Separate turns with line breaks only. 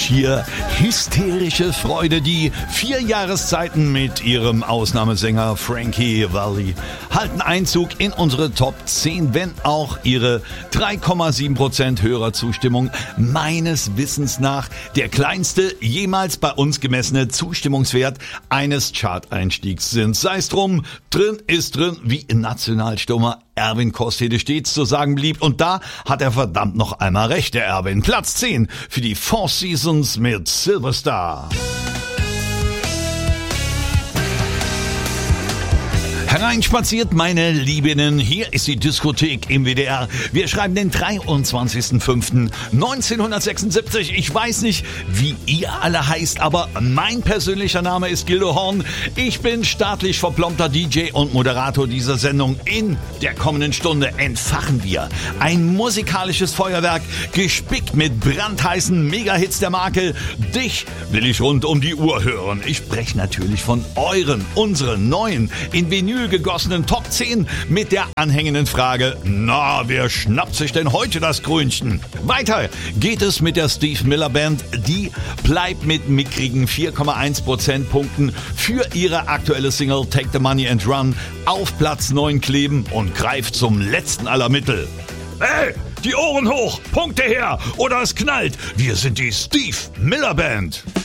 Schier hysterische Freude. Die 4 Jahreszeiten mit ihrem Ausnahmesänger Frankie Valli halten Einzug in unsere Top 10, wenn auch ihre 3,7% Hörerzustimmung meines Wissens nach der kleinste jemals bei uns gemessene Zustimmungswert eines Chart-Einstiegs sind. Sei es drum, drin ist drin, wie Nationalstürmer Erwin Kostede stets zu sagen beliebt. Und da hat er verdammt noch einmal recht, der Erwin. Platz 10 für die Four Seasons mit Silver Star. Hereinspaziert, meine Lieben, hier ist die Diskothek im WDR. Wir schreiben den 23.05.1976. Ich weiß nicht, wie ihr alle heißt, aber mein persönlicher Name ist Gildo Horn. Ich bin staatlich verplombter DJ und Moderator dieser Sendung. In der kommenden Stunde entfachen wir ein musikalisches Feuerwerk, gespickt mit brandheißen Megahits der Marke. Dich will ich rund um die Uhr hören. Ich spreche natürlich von unseren neuen, in Vinyl gegossenen Top 10 mit der anhängenden Frage: Na, wer schnappt sich denn heute das Krönchen? Weiter geht es mit der Steve Miller Band. Die bleibt mit mickrigen 4,1% Punkten für ihre aktuelle Single Take the Money and Run auf Platz 9 kleben und greift zum letzten aller Mittel. Hey, die Ohren hoch, Punkte her oder es knallt. Wir sind die Steve Miller Band.